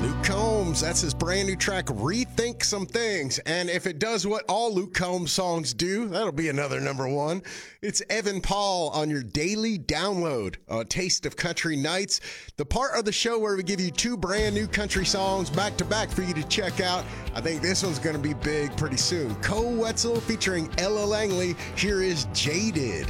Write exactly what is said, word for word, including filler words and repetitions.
Luke Combs, that's his brand new track, Rethink Some Things. And if it does what all Luke Combs songs do, that'll be another number one. It's Evan Paul on your daily download, a Taste of Country Nights, the part of the show where we give you two brand new country songs back to back for you to check out. I think this one's going to be big pretty soon. Cole Wetzel featuring Ella Langley. Here is Jaded.